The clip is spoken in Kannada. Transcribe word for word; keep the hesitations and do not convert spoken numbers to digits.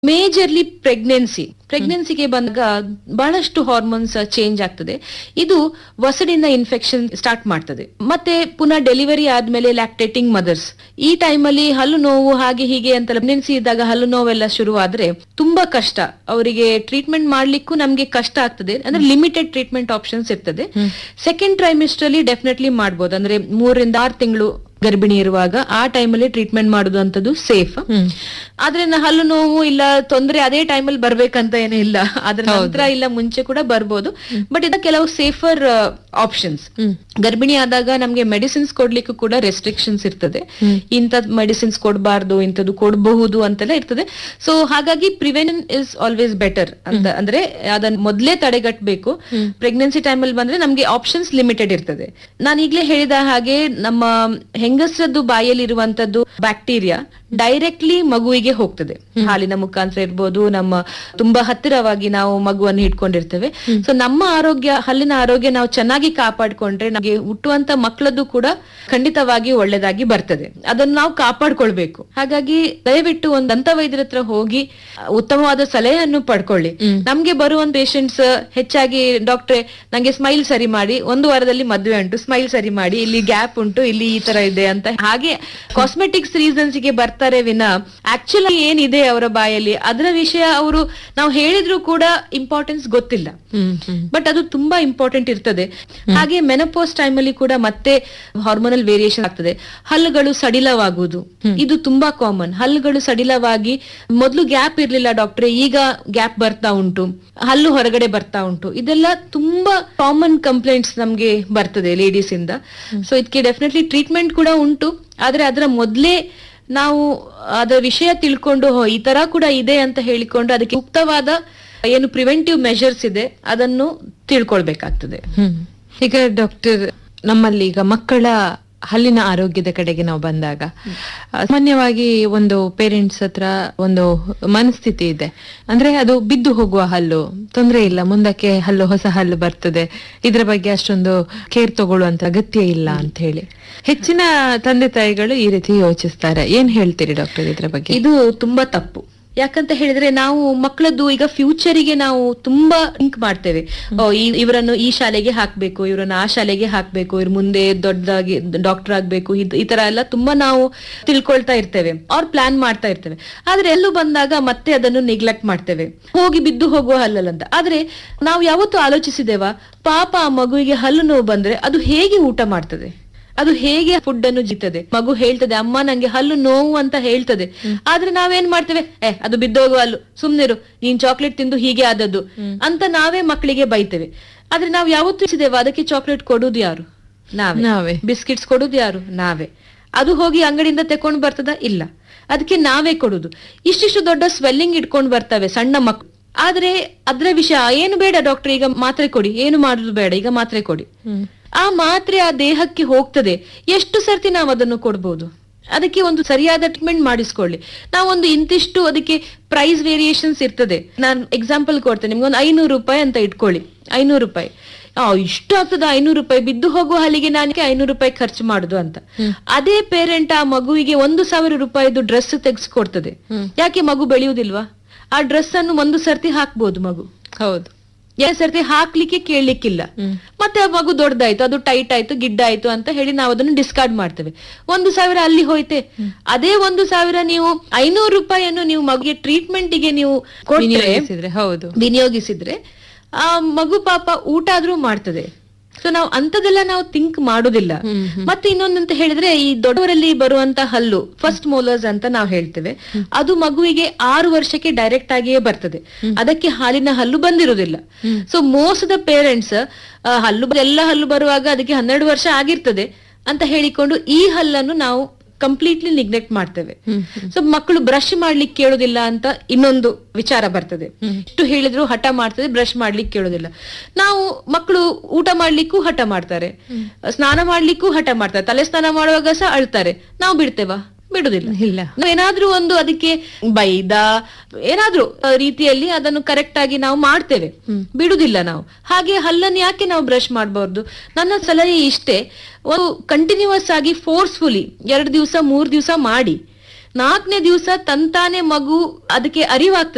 ಮೇಜರ್ಲಿ ಪ್ರೆಗ್ನೆನ್ಸಿ ಪ್ರೆಗ್ನೆನ್ಸಿಗೆ ಬಂದಾಗ ಬಹಳಷ್ಟು ಹಾರ್ಮೋನ್ಸ್ ಚೇಂಜ್ ಆಗ್ತದೆ. ಇದು ವಸಡಿನ ಇನ್ಫೆಕ್ಷನ್ ಸ್ಟಾರ್ಟ್ ಮಾಡ್ತದೆ. ಮತ್ತೆ ಪುನಃ ಡೆಲಿವರಿ ಆದ್ಮೇಲೆ ಲ್ಯಾಕ್ಟೇಟಿಂಗ್ ಮದರ್ಸ್ ಈ ಟೈಮಲ್ಲಿ ಹಲ್ಲು ನೋವು ಹಾಗೆ ಹೀಗೆ ಅಂತ ಪ್ರೆಗ್ನೆನ್ಸಿ ಇದ್ದಾಗ ಹಲ್ಲು ನೋವೆಲ್ಲ ಶುರು ಆದ್ರೆ ತುಂಬಾ ಕಷ್ಟ. ಅವರಿಗೆ ಟ್ರೀಟ್ಮೆಂಟ್ ಮಾಡ್ಲಿಕ್ಕೂ ನಮ್ಗೆ ಕಷ್ಟ ಆಗ್ತದೆ. ಅಂದ್ರೆ ಲಿಮಿಟೆಡ್ ಟ್ರೀಟ್ಮೆಂಟ್ ಆಪ್ಷನ್ಸ್ ಇರ್ತದೆ. ಸೆಕೆಂಡ್ ಟ್ರೈಮಿಸ್ಟರ್ ಅಲ್ಲಿ ಡೆಫಿನೆಟ್ಲಿ ಮಾಡ್ಬೋದು. ಅಂದ್ರೆ ಮೂರರಿಂದ ಆರು ತಿಂಗಳು ಗರ್ಭಿಣಿ ಇರುವಾಗ ಆ ಟೈಮಲ್ಲಿ ಟ್ರೀಟ್ಮೆಂಟ್ ಮಾಡುದು ಅಂತದ್ದು ಸೇಫ್. ಆದ್ರೆ ಹಲ್ಲು ನೋವು ಇಲ್ಲ ತೊಂದ್ರೆ ಅದೇ ಟೈಮಲ್ಲಿ ಬರ್ಬೇಕಂತ ಏನೂ ಇಲ್ಲ. ಅದ್ರ ನಂತರ ಇಲ್ಲ ಮುಂಚೆ ಕೂಡ ಬರ್ಬೋದು. ಬಟ್ ಇದ ಕೆಲವು ಸೇಫರ್ ಆಪ್ಷನ್ಸ್. ಗರ್ಭಿಣಿ ಆದಾಗ ನಮ್ಗೆ ಮೆಡಿಸಿನ್ಸ್ ಕೊಡ್ಲಿಕ್ಕೂ ಕೂಡ ರೆಸ್ಟ್ರಿಕ್ಷನ್ಸ್ ಇರ್ತದೆ. ಇಂಥದ್ ಮೆಡಿಸಿನ್ಸ್ ಕೊಡಬಾರ್ದು, ಇಂಥದ್ದು ಕೊಡಬಹುದು ಅಂತೆಲ್ಲ ಇರ್ತದೆ. ಸೊ ಹಾಗಾಗಿ ಪ್ರಿವೆನ್ಷನ್ ಇಸ್ ಆಲ್ವೇಸ್ ಬೆಟರ್ ಅಂತ. ಅಂದ್ರೆ ಅದನ್ನ ಮೊದ್ಲೇ ತಡೆಗಟ್ಟಬೇಕು. ಪ್ರೆಗ್ನೆನ್ಸಿ ಟೈಮಲ್ಲಿ ಬಂದ್ರೆ ನಮ್ಗೆ ಆಪ್ಷನ್ಸ್ ಲಿಮಿಟೆಡ್ ಇರ್ತದೆ. ನಾನು ಈಗ್ಲೇ ಹೇಳಿದ ಹಾಗೆ ನಮ್ಮ ಹೆಂಗಸರದ್ದು ಬಾಯಲ್ಲಿ ಇರುವಂತದ್ದು ಬ್ಯಾಕ್ಟೀರಿಯಾ ಡೈರೆಕ್ಟ್ಲಿ ಮಗುವಿಗೆ ಹೋಗ್ತದೆ. ಹಾಲಿನ ಮುಖಾಂತರ ಇರ್ಬೋದು, ನಮ್ಮ ತುಂಬಾ ಹತ್ತಿರವಾಗಿ ನಾವು ಮಗುವನ್ನು ಇಟ್ಕೊಂಡಿರ್ತೇವೆ. ಸೊ ನಮ್ಮ ಆರೋಗ್ಯ, ಹಲ್ಲಿನ ಆರೋಗ್ಯ ನಾವು ಚೆನ್ನಾಗಿ ಕಾಪಾಡ್ಕೊಂಡ್ರೆ ನಮಗೆ ಹುಟ್ಟುವಂತ ಮಕ್ಕಳದ್ದು ಕೂಡ ಖಂಡಿತವಾಗಿ ಒಳ್ಳೇದಾಗಿ ಬರ್ತದೆ. ಅದನ್ನ ನಾವು ಕಾಪಾಡ್ಕೊಳ್ಬೇಕು. ಹಾಗಾಗಿ ದಯವಿಟ್ಟು ಒಂದು ದಂತ ವೈದ್ಯರ ಹತ್ರ ಹೋಗಿ ಉತ್ತಮವಾದ ಸಲಹೆಯನ್ನು ಪಡ್ಕೊಳ್ಳಿ. ನಮ್ಗೆ ಬರುವಂತ ಪೇಷಂಟ್ಸ್ ಹೆಚ್ಚಾಗಿ ಡಾಕ್ಟ್ರೆ ನಂಗೆ ಸ್ಮೈಲ್ ಸರಿ ಮಾಡಿ, ಒಂದು ವಾರದಲ್ಲಿ ಮದ್ವೆ ಉಂಟು, ಸ್ಮೈಲ್ ಸರಿ ಮಾಡಿ, ಇಲ್ಲಿ ಗ್ಯಾಪ್ ಉಂಟು, ಇಲ್ಲಿ ಈ ತರ ಇದೆ ಅಂತ ಹಾಗೆ ಕಾಸ್ಮೆಟಿಕ್ಸ್ ರೀಸನ್ಸ್ ಗೆ ಬರ್ತಾರೆ ವಿನ ಆಕ್ಚುಲಿ ಏನಿದೆ ಅವರ ಬಾಯಲ್ಲಿ ಅದರ ವಿಷಯ ಅವರು ನಾವು ಹೇಳಿದ್ರು ಕೂಡ ಇಂಪಾರ್ಟೆನ್ಸ್ ಗೊತ್ತಿಲ್ಲ. ಬಟ್ ಅದು ತುಂಬಾ ಇಂಪಾರ್ಟೆಂಟ್ ಇರ್ತದೆ. ಹಾಗೆ ಮೆನೋಪಾಸ್ ಟೈಮ್ ಅಲ್ಲಿ ಕೂಡ ಮತ್ತೆ ಹಾರ್ಮೋನಲ್ ವೇರಿಯೇಷನ್ ಆಗ್ತದೆ. ಹಲ್ಲುಗಳು ಸಡಿಲವಾಗುವುದು ಇದು ತುಂಬಾ ಕಾಮನ್. ಹಲ್ಲುಗಳು ಸಡಿಲವಾಗಿ ಮೊದಲು ಗ್ಯಾಪ್ ಇರ್ಲಿಲ್ಲ ಡಾಕ್ಟ್ರೆ, ಈಗ ಗ್ಯಾಪ್ ಬರ್ತಾ ಉಂಟು, ಹಲ್ಲು ಹೊರಗಡೆ ಬರ್ತಾ ಉಂಟು. ಇದೆಲ್ಲ ತುಂಬಾ ಕಾಮನ್ ಕಂಪ್ಲೇಂಟ್ಸ್ ನಮ್ಗೆ ಬರ್ತದೆ ಲೇಡೀಸ್ ಇಂದ. ಸೊ ಇದಕ್ಕೆ ಡೆಫಿನೆಟ್ಲಿ ಟ್ರೀಟ್ಮೆಂಟ್ ಕೂಡ ಉಂಟು. ಆದ್ರೆ ಅದರ ಮೊದ್ಲೇ ನಾವು ಅದರ ವಿಷಯ ತಿಳ್ಕೊಂಡು ಈ ತರ ಕೂಡ ಇದೆ ಅಂತ ಹೇಳಿಕೊಂಡು ಅದಕ್ಕೆ ಸೂಕ್ತವಾದ ಏನು ಪ್ರಿವೆಂಟಿವ್ ಮೆಷರ್ಸ್ ಇದೆ ಅದನ್ನು ತಿಳ್ಕೊಳ್ಬೇಕಾಗ್ತದೆ. ಈಗ ಡಾಕ್ಟರ್, ನಮ್ಮಲ್ಲಿ ಈಗ ಮಕ್ಕಳ ಹಲ್ಲಿನ ಆರೋಗ್ಯದ ಕಡೆಗೆ ನಾವು ಬಂದಾಗ ಸಾಮಾನ್ಯವಾಗಿ ಒಂದು ಪೇರೆಂಟ್ಸ್ ಹತ್ರ ಒಂದು ಮನಸ್ಥಿತಿ ಇದೆ. ಅಂದ್ರೆ ಅದು ಬಿದ್ದು ಹೋಗುವ ಹಲ್ಲು, ತೊಂದರೆ ಇಲ್ಲ, ಮುಂದಕ್ಕೆ ಹಲ್ಲು ಹೊಸ ಹಲ್ಲು ಬರ್ತದೆ, ಇದ್ರ ಬಗ್ಗೆ ಅಷ್ಟೊಂದು ಕೇರ್ ತಗೊಳ್ಳುವಂತ ಅಗತ್ಯ ಇಲ್ಲ ಅಂತ ಹೇಳಿ ಹೆಚ್ಚಿನ ತಂದೆ ತಾಯಿಗಳು ಈ ರೀತಿ ಯೋಚಿಸ್ತಾರೆ. ಏನ್ ಹೇಳ್ತೀರಿ ಡಾಕ್ಟರ್ ಇದ್ರ ಬಗ್ಗೆ? ಇದು ತುಂಬಾ ತಪ್ಪು. ಯಾಕಂತ ಹೇಳಿದ್ರೆ ನಾವು ಮಕ್ಕಳದ್ದು ಈಗ ಫ್ಯೂಚರಿಗೆ ನಾವು ತುಂಬಾ ಥಿಂಕ್ ಮಾಡ್ತೇವೆ. ಇವರನ್ನು ಈ ಶಾಲೆಗೆ ಹಾಕ್ಬೇಕು, ಇವರನ್ನು ಆ ಶಾಲೆಗೆ ಹಾಕ್ಬೇಕು, ಇವ್ರ ಮುಂದೆ ದೊಡ್ಡದಾಗಿ ಡಾಕ್ಟರ್ ಆಗ್ಬೇಕು, ಈ ತರ ಎಲ್ಲ ತುಂಬಾ ನಾವು ತಿಳ್ಕೊಳ್ತಾ ಇರ್ತೇವೆ, ಅವ್ರ ಪ್ಲಾನ್ ಮಾಡ್ತಾ ಇರ್ತೇವೆ. ಆದ್ರೆ ಎಲ್ಲೂ ಬಂದಾಗ ಮತ್ತೆ ಅದನ್ನು ನೆಗ್ಲೆಕ್ಟ್ ಮಾಡ್ತೇವೆ, ಹೋಗಿ ಬಿದ್ದು ಹೋಗುವ ಹಲ್ಲಲ್ಲಂತ. ಆದ್ರೆ ನಾವು ಯಾವತ್ತೂ ಆಲೋಚಿಸಿದೇವಾ ಪಾಪ ಆ ಮಗುವಿಗೆ ಹಲ್ಲು ನೋವು ಬಂದ್ರೆ ಅದು ಹೇಗೆ ಊಟ ಮಾಡ್ತದೆ, ಅದು ಹೇಗೆ ಫುಡ್ ಅನ್ನು ಜಿತ್ತದೆ? ಮಗು ಹೇಳ್ತದೆ ಅಮ್ಮ ನಂಗೆ ಹಲ್ಲು ನೋವು ಅಂತ ಹೇಳ್ತದೆ. ಆದ್ರೆ ನಾವೇನ್ ಮಾಡ್ತೇವೆ, ಏ ಅದು ಬಿದ್ದೋಗುವ ಹಲ್ಲು, ಸುಮ್ನಿರು, ನೀನ್ ಚಾಕ್ಲೇಟ್ ತಿಂದು ಹೀಗೆ ಆದದ್ದು ಅಂತ ನಾವೇ ಮಕ್ಕಳಿಗೆ ಬೈತೇವೆ. ಆದ್ರೆ ನಾವ್ ಯಾವತ್ತೂ ಇಸಿದೇವ ಅದಕ್ಕೆ ಚಾಕ್ಲೇಟ್ ಕೊಡುದು ಯಾರು? ನಾವೇ. ನಾವೇ ಬಿಸ್ಕಿಟ್ಸ್ ಕೊಡುದು ಯಾರು? ನಾವೇ. ಅದು ಹೋಗಿ ಅಂಗಡಿಯಿಂದ ತೆಕೊಂಡು ಬರ್ತದ? ಇಲ್ಲ, ಅದಕ್ಕೆ ನಾವೇ ಕೊಡುದು. ಇಷ್ಟಿಷ್ಟು ದೊಡ್ಡ ಸ್ವೆಲ್ಲಿಂಗ್ ಇಟ್ಕೊಂಡು ಬರ್ತವೆ ಸಣ್ಣ ಮಕ್ಕಳು. ಆದ್ರೆ ಅದ್ರ ವಿಷಯ ಏನು ಬೇಡ ಡಾಕ್ಟರ್, ಈಗ ಮಾತ್ರೆ ಕೊಡಿ, ಏನು ಮಾಡುದು ಬೇಡ, ಈಗ ಮಾತ್ರೆ ಕೊಡಿ. ಆ ಮಾತ್ರೆ ಆ ದೇಹಕ್ಕೆ ಹೋಗ್ತದೆ. ಎಷ್ಟು ಸರ್ತಿ ನಾವು ಅದನ್ನು ಕೊಡ್ಬೋದು? ಅದಕ್ಕೆ ಒಂದು ಸರಿಯಾದ ಟ್ರೀಟ್ಮೆಂಟ್ ಮಾಡಿಸ್ಕೊಳ್ಳಿ. ನಾವೊಂದು ಇಂತಿಷ್ಟು ಅದಕ್ಕೆ ಪ್ರೈಸ್ ವೇರಿಯೇಷನ್ಸ್ ಇರ್ತದೆ. ನಾನು ಎಕ್ಸಾಂಪಲ್ ಕೊಡ್ತೇನೆ ನಿಮ್ಗೆ. ಒಂದು ಐನೂರು ರೂಪಾಯಿ ಅಂತ ಇಟ್ಕೊಳ್ಳಿ. ಐನೂರು ರೂಪಾಯಿ ಆ ಇಷ್ಟು ಆಗ್ತದ, ಐನೂರು ರೂಪಾಯಿ ಬಿದ್ದು ಹೋಗುವ ಹಲ್ಲಿಗೆ ನನಗೆ ಐನೂರು ರೂಪಾಯಿ ಖರ್ಚು ಮಾಡುದು ಅಂತ. ಅದೇ ಪೇರೆಂಟ್ ಆ ಮಗುವಿಗೆ ಒಂದು ಸಾವಿರ ರೂಪಾಯಿದು ಡ್ರೆಸ್ ತೆಗೆಸ್ಕೊಡ್ತದೆ. ಯಾಕೆ? ಮಗು ಬೆಳೆಯುವುದಿಲ್ವಾ? ಆ ಡ್ರೆಸ್ ಅನ್ನು ಒಂದು ಸರ್ತಿ ಹಾಕ್ಬೋದು ಮಗು. ಹೌದು, ಎರಡ್ ಸರ್ತಿ ಹಾಕ್ಲಿಕ್ಕೆ ಕೇಳಲಿಕ್ಕಿಲ್ಲ. ಮತ್ತೆ ಆ ಮಗು ದೊಡ್ಡದಾಯ್ತು, ಅದು ಟೈಟ್ ಆಯ್ತು, ಗಿಡ್ಡ ಆಯ್ತು ಅಂತ ಹೇಳಿ ನಾವು ಅದನ್ನು ಡಿಸ್ಕಾರ್ಡ್ ಮಾಡ್ತೇವೆ. ಒಂದು ಸಾವಿರ ಅಲ್ಲಿ ಹೋಯ್ತೆ. ಅದೇ ಒಂದು ಸಾವಿರ ನೀವು ಐನೂರು ರೂಪಾಯಿಯನ್ನು ನೀವು ಮಗುಗೆ ಟ್ರೀಟ್ಮೆಂಟ್ ಗೆ ನೀವು ವಿನಿಯೋಗಿಸಿದ್ರೆ, ಹೌದು ವಿನಿಯೋಗಿಸಿದ್ರೆ ಆ ಮಗು ಪಾಪ ಊಟ ಆದ್ರೂ ಮಾಡ್ತದೆ. ಸೊ ನಾವು ಅಂತದೆಲ್ಲ ನಾವು ಥಿಂಕ್ ಮಾಡುದಿಲ್ಲ. ಮತ್ತೆ ಇನ್ನೊಂದಂತ ಹೇಳಿದ್ರೆ ಈ ದೊಡ್ಡವರಲ್ಲಿ ಬರುವಂತ ಹಲ್ಲು ಫಸ್ಟ್ ಮೋಲರ್ಸ್ ಅಂತ ನಾವು ಹೇಳ್ತೇವೆ. ಅದು ಮಗುವಿಗೆ ಆರು ವರ್ಷಕ್ಕೆ ಡೈರೆಕ್ಟ್ ಆಗಿಯೇ ಬರ್ತದೆ. ಅದಕ್ಕೆ ಹಾಲಿನ ಹಲ್ಲು ಬಂದಿರುವುದಿಲ್ಲ. ಸೊ ಮೋಸ್ಟ್ ದ ಪೇರೆಂಟ್ಸ್ ಹಲ್ಲು ಎಲ್ಲ ಹಲ್ಲು ಬರುವಾಗ ಅದಕ್ಕೆ ಹನ್ನೆರಡು ವರ್ಷ ಆಗಿರ್ತದೆ ಅಂತ ಹೇಳಿಕೊಂಡು ಈ ಹಲ್ಲನ್ನು ನಾವು ಕಂಪ್ಲೀಟ್ಲಿ ನಿಗ್ಲೆಕ್ಟ್ ಮಾಡ್ತೇವೆ. ಸೊ ಮಕ್ಕಳು ಬ್ರಷ್ ಮಾಡ್ಲಿಕ್ಕೆ ಕೇಳೋದಿಲ್ಲ ಅಂತ ಇನ್ನೊಂದು ವಿಚಾರ ಬರ್ತದೆ. ಇಷ್ಟು ಹೇಳಿದ್ರು ಹಠ ಮಾಡ್ತದೆ, ಬ್ರಷ್ ಮಾಡ್ಲಿಕ್ಕೆ ಕೇಳೋದಿಲ್ಲ. ನಾವು ಮಕ್ಕಳು ಊಟ ಮಾಡ್ಲಿಕ್ಕೂ ಹಠ ಮಾಡ್ತಾರೆ, ಸ್ನಾನ ಮಾಡ್ಲಿಕ್ಕೂ ಹಠ ಮಾಡ್ತಾರೆ, ತಲೆ ಸ್ನಾನ ಮಾಡುವಾಗ ಸಹ ಅಳ್ತಾರೆ. ನಾವು ಬಿಡ್ತೇವಾ? ಬಿಡುದಿಲ್ಲ. ಇಲ್ಲ, ಏನಾದ್ರೂ ಒಂದು ಅದಕ್ಕೆ ಬೈದ ಏನಾದ್ರೂ ರೀತಿಯಲ್ಲಿ ಅದನ್ನು ಕರೆಕ್ಟ್ ಆಗಿ ನಾವು ಮಾಡ್ತೇವೆ, ಬಿಡುದಿಲ್ಲ ನಾವು. ಹಾಗೆ ಹಲ್ಲನ್ನು ಯಾಕೆ ನಾವು ಬ್ರಷ್ ಮಾಡಬಾರ್ದು? ನನ್ನ ಸಲಹೆ ಇಷ್ಟೇ, ಒಂದು ಕಂಟಿನ್ಯೂಸ್ ಆಗಿ ಫೋರ್ಸ್ಫುಲಿ ಎರಡು ದಿವಸ ಮೂರ್ ದಿವಸ ಮಾಡಿ, ನಾಲ್ಕನೇ ದಿವಸ ತಂತಾನೆ ಮಗು ಅದಕ್ಕೆ ಅರಿವಾಗ್ತದೆ